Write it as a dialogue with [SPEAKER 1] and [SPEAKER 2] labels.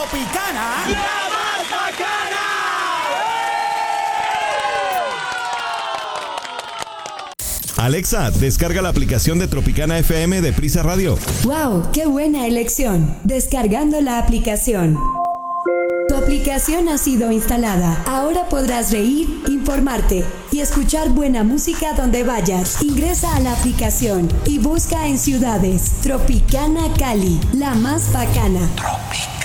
[SPEAKER 1] Tropicana.
[SPEAKER 2] ¡La más bacana!
[SPEAKER 3] Alexa, descarga la aplicación de Tropicana FM de Prisa Radio.
[SPEAKER 4] ¡Wow! ¡Qué buena elección! Descargando la aplicación. Tu aplicación ha sido instalada. Ahora podrás reír, informarte y escuchar buena música donde vayas. Ingresa a la aplicación y busca en ciudades Tropicana Cali, la más bacana.
[SPEAKER 1] Tropicana.